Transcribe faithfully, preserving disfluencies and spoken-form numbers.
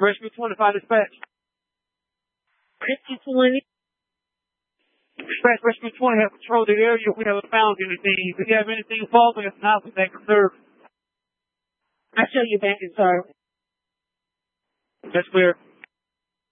Rescue twenty-five dispatch. Rescue twenty. Dispatch, Rescue twenty have patrolled the area. We haven't found anything. If you have anything falling, if not, we back to serve. I show you back in service. That's clear.